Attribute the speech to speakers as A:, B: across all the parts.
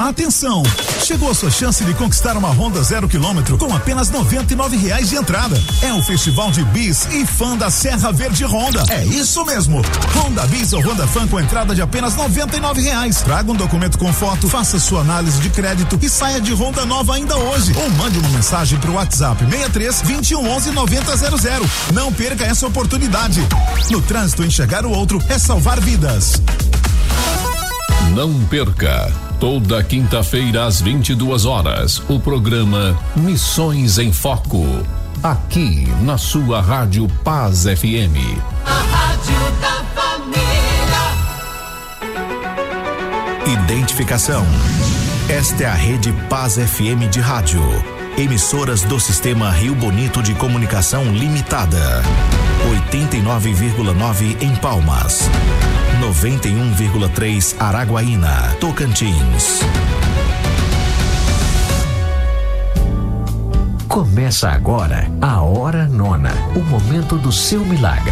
A: Atenção! Chegou a sua chance de conquistar uma Honda 0 km com apenas R$99 de entrada. É o Festival de Bis e Fã da Serra Verde Honda. É isso mesmo. Honda Bis ou Honda Fan com entrada de apenas R$99. Traga um documento com foto, faça sua análise de crédito e saia de Honda nova ainda hoje. Ou mande uma mensagem pro WhatsApp 63 21 11 90 00. Não perca essa oportunidade. No trânsito, enxergar o outro é salvar vidas.
B: Não perca, toda quinta-feira às 22 horas, o programa Missões em Foco, aqui na sua Rádio Paz FM.
C: A Rádio da Família.
D: Identificação. Esta é a Rede Paz FM de rádio. Emissoras do Sistema Rio Bonito de Comunicação Limitada. 89,9 em Palmas. 91,3 Araguaína, Tocantins.
E: Começa agora a Hora Nona, o momento do seu milagre.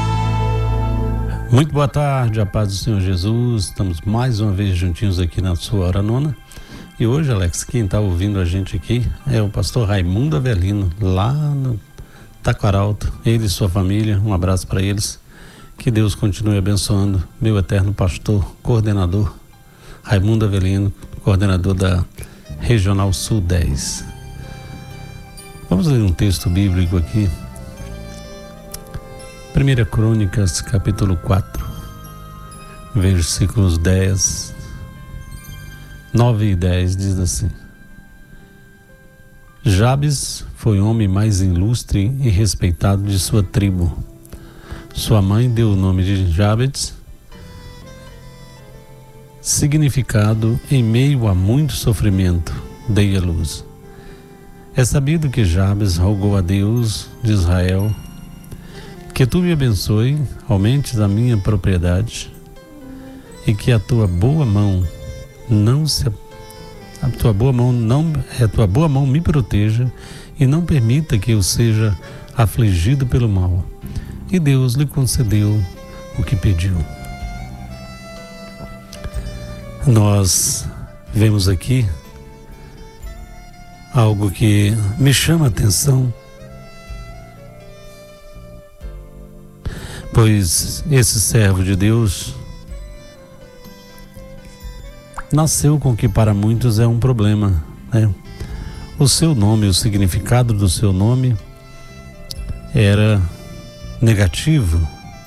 F: Muito boa tarde, a paz do Senhor Jesus. Estamos mais uma vez juntinhos aqui na sua Hora Nona. E hoje, Alex, quem está ouvindo a gente aqui é o pastor Raimundo Avelino, lá no Taquaralto. Ele e sua família, um abraço para eles. Que Deus continue abençoando meu eterno pastor, coordenador Raimundo Avelino, coordenador da Regional Sul 10. Vamos ler um texto bíblico aqui. 1 Crônicas, capítulo 4, versículos 10, 9 e 10, diz assim: Jabes foi o homem mais ilustre e respeitado de sua tribo. Sua mãe deu o nome de Jabes, significado em meio a muito sofrimento, dei a luz. É sabido que Jabes rogou a Deus de Israel: que tu me abençoe, aumentes a minha propriedade e que a tua boa mão me proteja e não permita que eu seja afligido pelo mal. E Deus lhe concedeu o que pediu. Nós vemos aqui algo que me chama a atenção, pois esse servo de Deus nasceu com o que para muitos é um problema, né? O seu nome, o significado do seu nome era negativo.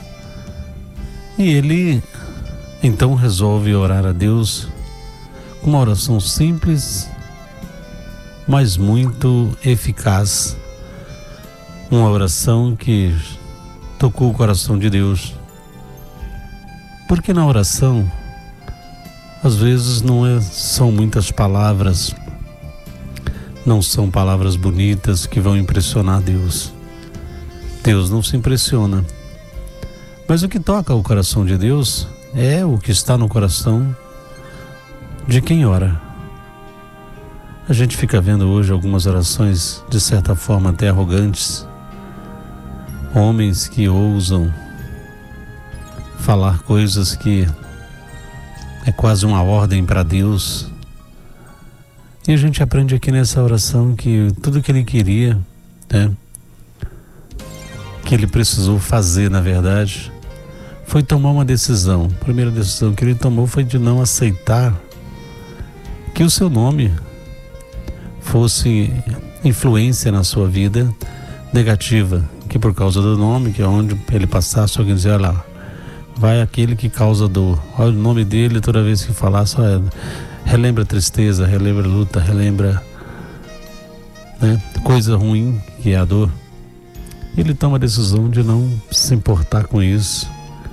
F: E ele então resolve orar a Deus com uma oração simples, mas muito eficaz. Uma oração que tocou o coração de Deus. Porque na oração, às vezes são muitas palavras, não são palavras bonitas que vão impressionar Deus. Deus não se impressiona. Mas o que toca o coração de Deus é o que está no coração de quem ora. A gente fica vendo hoje algumas orações, de certa forma até arrogantes. Homens que ousam falar coisas que é quase uma ordem para Deus. E a gente aprende aqui nessa oração que tudo que ele queria, né, que ele precisou fazer, na verdade, foi tomar uma decisão. A primeira decisão que ele tomou foi de não aceitar que o seu nome fosse influência na sua vida negativa, que por causa do nome, que é onde ele passasse, alguém dizia: olha lá, vai aquele que causa dor. Olha o nome dele, toda vez que falar, só relembra tristeza, relembra luta, relembra, né, coisa ruim, que é a dor. Ele toma a decisão de não se importar com isso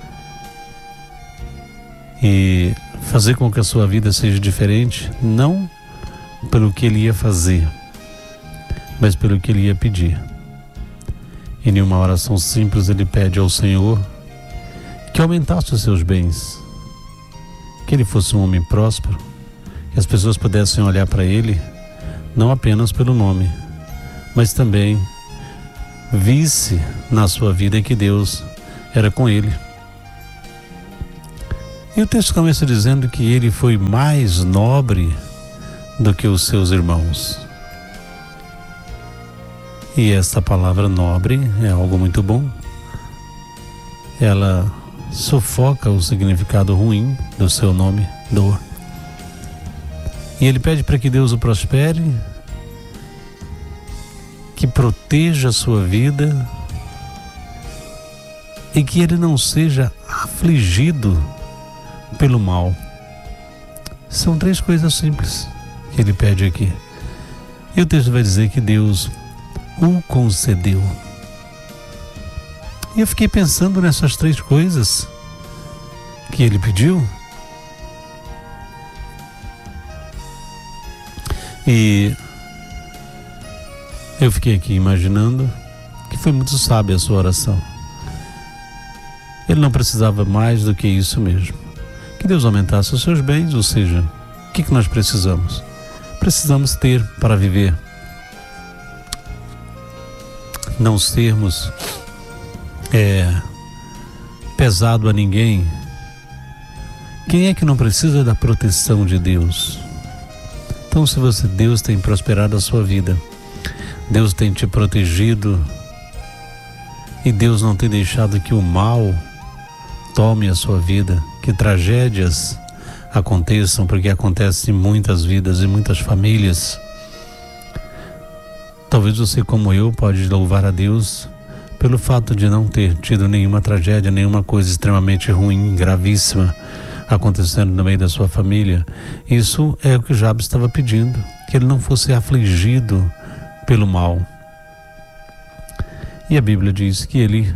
F: e fazer com que a sua vida seja diferente, não pelo que ele ia fazer, mas pelo que ele ia pedir. E em uma oração simples ele pede ao Senhor que aumentasse os seus bens, que ele fosse um homem próspero, que as pessoas pudessem olhar para ele não apenas pelo nome, mas também visse na sua vida que Deus era com ele. E o texto começa dizendo que ele foi mais nobre do que os seus irmãos. E esta palavra nobre é algo muito bom. Ela sufoca o significado ruim do seu nome, dor. E ele pede para que Deus o prospere, que proteja a sua vida e que ele não seja afligido pelo mal. São 3 coisas simples que ele pede aqui. E o texto vai dizer que Deus o concedeu. E eu fiquei pensando nessas 3 coisas que ele pediu. E eu fiquei aqui imaginando que foi muito sábia a sua oração. Ele não precisava mais do que isso mesmo. Que Deus aumentasse os seus bens, ou seja, o que nós precisamos? Precisamos ter para viver. Não sermos pesado a ninguém. Quem é que não precisa da proteção de Deus? Então, se Deus tem prosperado a sua vida, Deus tem te protegido e Deus não tem deixado que o mal tome a sua vida, que tragédias aconteçam, porque acontecem em muitas vidas e muitas famílias. Talvez você, como eu, pode louvar a Deus pelo fato de não ter tido nenhuma tragédia, nenhuma coisa extremamente ruim, gravíssima acontecendo no meio da sua família. Isso é o que Jabes estava pedindo, que ele não fosse afligido pelo mal. E a Bíblia diz que ele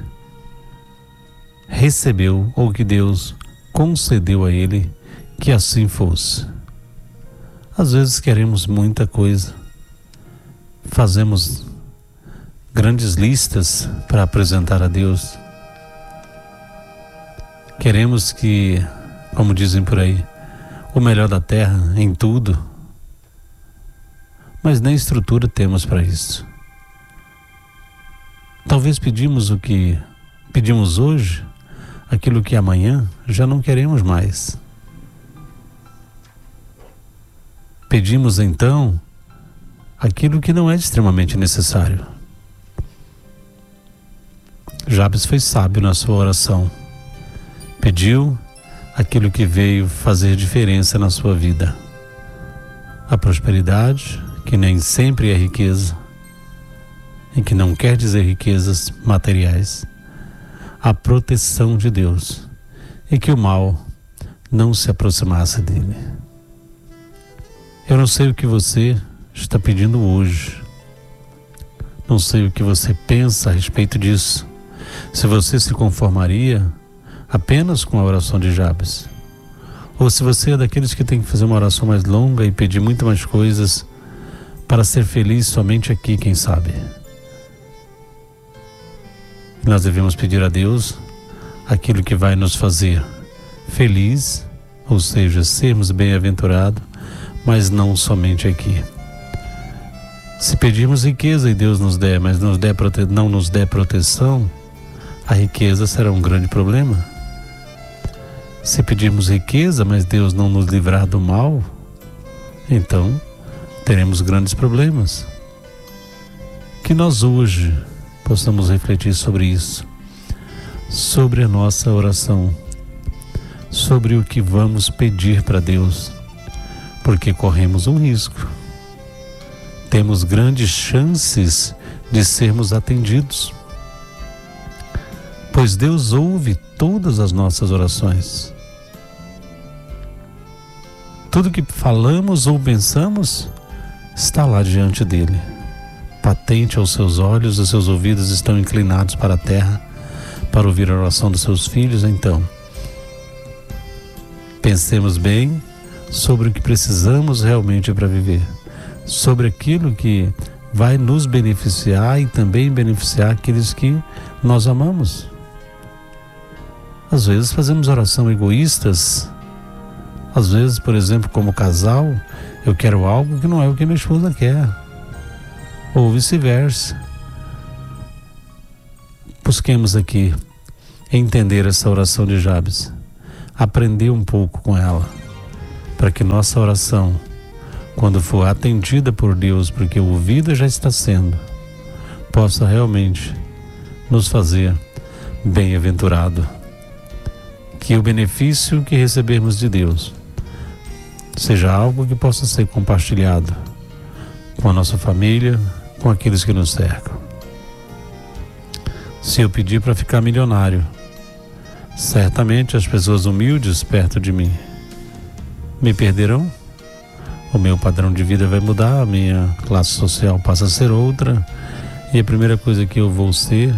F: recebeu, ou que Deus concedeu a ele que assim fosse. Às vezes queremos muita coisa, fazemos grandes listas para apresentar a Deus. Queremos que, como dizem por aí, o melhor da terra em tudo, mas nem estrutura temos para isso. Talvez pedimos o que pedimos hoje, aquilo que amanhã já não queremos mais. Pedimos então aquilo que não é extremamente necessário. Jabes foi sábio na sua oração. Pediu aquilo que veio fazer diferença na sua vida. A prosperidade, que nem sempre é riqueza, e que não quer dizer riquezas materiais. A proteção de Deus, e que o mal não se aproximasse dele. Eu não sei o que você está pedindo hoje. Não sei o que você pensa a respeito disso. Se você se conformaria apenas com a oração de Jabes, ou se você é daqueles que tem que fazer uma oração mais longa e pedir muito mais coisas para ser feliz somente aqui, quem sabe. Nós devemos pedir a Deus aquilo que vai nos fazer feliz, ou seja, sermos bem-aventurados, mas não somente aqui. Se pedirmos riqueza e Deus nos der, mas não nos der proteção, a riqueza será um grande problema. Se pedirmos riqueza, mas Deus não nos livrar do mal, então teremos grandes problemas. Que nós hoje possamos refletir sobre isso, sobre a nossa oração, sobre o que vamos pedir para Deus, porque corremos um risco. Temos grandes chances de sermos atendidos, pois Deus ouve todas as nossas orações. Tudo que falamos ou pensamos está lá diante dele, patente aos seus olhos, os seus ouvidos estão inclinados para a terra para ouvir a oração dos seus filhos. Então, pensemos bem sobre o que precisamos realmente para viver, sobre aquilo que vai nos beneficiar e também beneficiar aqueles que nós amamos. Às vezes fazemos oração egoístas. Às vezes, por exemplo, como casal, eu quero algo que não é o que minha esposa quer, ou vice-versa. Busquemos aqui entender essa oração de Jabes, aprender um pouco com ela, para que nossa oração quando for atendida por Deus, porque ouvida já está sendo, possa realmente nos fazer bem-aventurado. Que o benefício que recebermos de Deus seja algo que possa ser compartilhado com a nossa família, com aqueles que nos cercam. Se eu pedir para ficar milionário, certamente as pessoas humildes perto de mim me perderão. O meu padrão de vida vai mudar, a minha classe social passa a ser outra, e a primeira coisa que eu vou ser,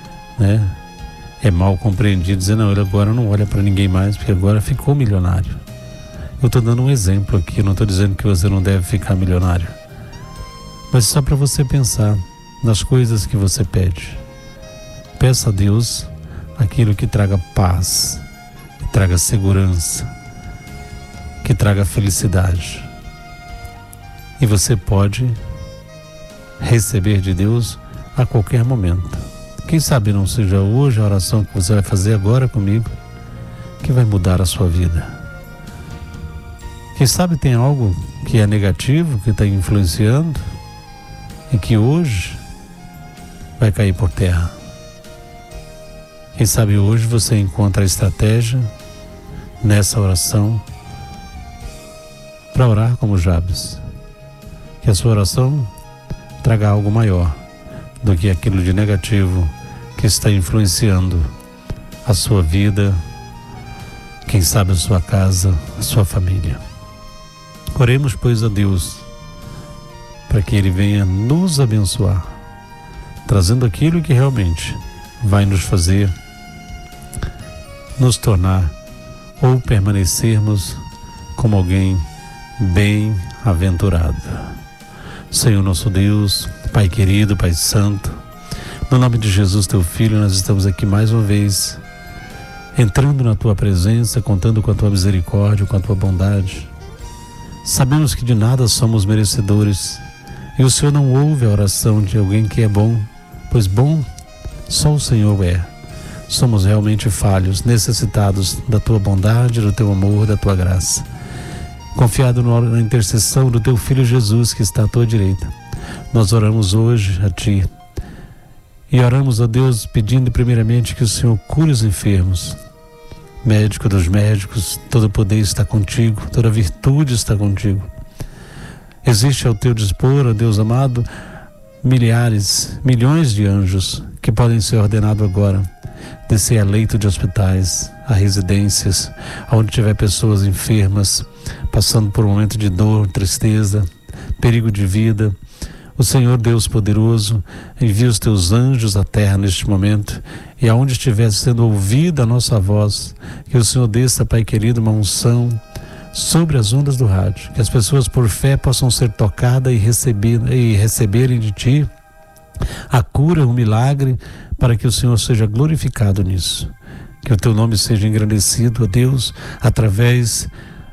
F: é mal compreendido, dizer, não, ele agora não olha para ninguém mais, porque agora ficou milionário. Eu estou dando um exemplo aqui, eu não estou dizendo que você não deve ficar milionário, mas só para você pensar nas coisas que você pede. Peça a Deus aquilo que traga paz, que traga segurança, que traga felicidade. E você pode receber de Deus a qualquer momento. Quem sabe não seja hoje a oração que você vai fazer agora comigo que vai mudar a sua vida. Quem sabe tem algo que é negativo, que está influenciando e que hoje vai cair por terra. Quem sabe hoje você encontra a estratégia nessa oração para orar como Jabes. Que a sua oração traga algo maior do que aquilo de negativo que está influenciando a sua vida, quem sabe a sua casa, a sua família. Oremos, pois, a Deus para que Ele venha nos abençoar, trazendo aquilo que realmente vai nos fazer nos tornar ou permanecermos como alguém bem-aventurado. Senhor nosso Deus, Pai querido, Pai santo, no nome de Jesus, Teu Filho, nós estamos aqui mais uma vez, entrando na Tua presença, contando com a Tua misericórdia, com a Tua bondade. Sabemos que de nada somos merecedores, e o Senhor não ouve a oração de alguém que é bom, pois bom só o Senhor é. Somos realmente falhos, necessitados da Tua bondade, do Teu amor, da Tua graça. Confiado na intercessão do Teu Filho Jesus, que está à Tua direita, nós oramos hoje a Ti. E oramos a Deus pedindo primeiramente que o Senhor cure os enfermos. Médico dos médicos, todo poder está contigo, toda virtude está contigo. Existe ao Teu dispor, ó Deus amado, milhões de anjos que podem ser ordenados agora, descer a leito de hospitais, a residências, onde tiver pessoas enfermas, passando por um momento de dor, tristeza, perigo de vida. O Senhor Deus poderoso envia os Teus anjos à terra neste momento, e aonde estiver sendo ouvida a nossa voz, que o Senhor desça, Pai querido, uma unção sobre as ondas do rádio, que as pessoas por fé possam ser tocadas e receberem de Ti a cura, o milagre, para que o Senhor seja glorificado nisso. Que o Teu nome seja engrandecido, ó Deus, através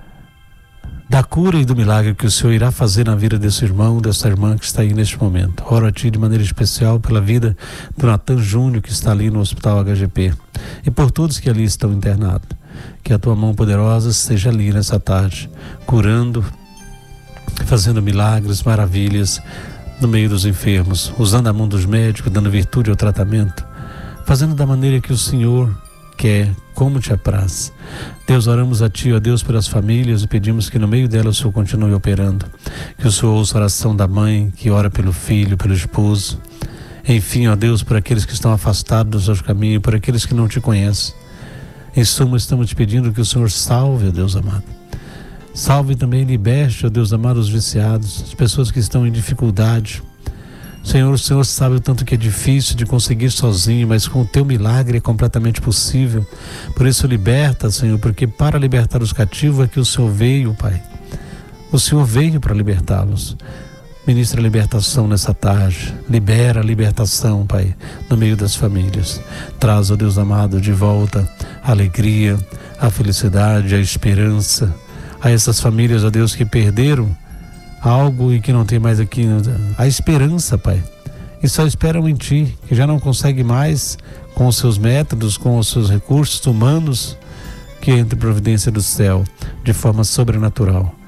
F: da cura e do milagre que o Senhor irá fazer na vida desse irmão, dessa irmã que está aí neste momento. Oro a Ti de maneira especial pela vida do Natan Júnior, que está ali no Hospital HGP, e por todos que ali estão internados. Que a Tua mão poderosa esteja ali nessa tarde, curando, fazendo milagres, maravilhas no meio dos enfermos, usando a mão dos médicos, dando virtude ao tratamento, fazendo da maneira que o Senhor quer, como Te apraz. Deus, oramos a Ti, ó Deus, pelas famílias, e pedimos que no meio delas o Senhor continue operando. Que o Senhor ouça a oração da mãe, que ora pelo filho, pelo esposo. Enfim, ó Deus, por aqueles que estão afastados dos seus caminhos, por aqueles que não Te conhecem. Em suma, estamos Te pedindo que o Senhor salve, ó Deus amado. Salve também e liberte, ó Deus amado, os viciados, as pessoas que estão em dificuldade. Senhor, o Senhor sabe o tanto que é difícil de conseguir sozinho, mas com o Teu milagre é completamente possível. Por isso liberta, Senhor, porque para libertar os cativos é que o Senhor veio, Pai. O Senhor veio para libertá-los. Ministra a libertação nessa tarde. Libera a libertação, Pai, no meio das famílias. Traz, ó Deus amado, de volta a alegria, a felicidade, a esperança a essas famílias, ó Deus, que perderam algo e que não tem mais aqui a esperança, Pai, e só esperam em Ti, que já não consegue mais com os seus métodos, com os seus recursos humanos, que entre providência do céu de forma sobrenatural